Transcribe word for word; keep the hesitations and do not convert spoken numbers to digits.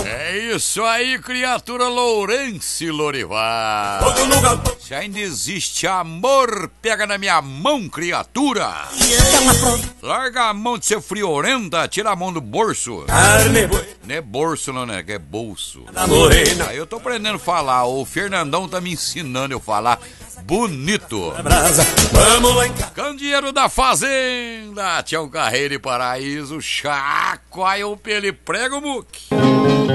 É isso aí, criatura Lourenço Lorival. Se ainda existe amor, pega na minha mão, criatura. Larga a mão de ser friorenta, tira a mão do bolso. Não é bolso não, né? É bolso. Aí eu tô aprendendo a falar, o Fernandão tá me ensinando eu falar bonito. Candeeiro da Fazenda, Tião Carreiro e Paraíso, chacoalha o pelo e prega o muque.